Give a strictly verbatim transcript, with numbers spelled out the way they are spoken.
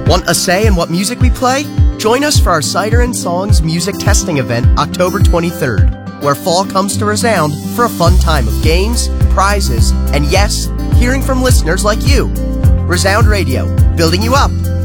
Want a say in what music we play? Join us for our Cider and Songs music testing event October twenty-third, where fall comes to resound for a fun time of games, prizes, and yes, hearing from listeners like you. Resound Radio, building you up,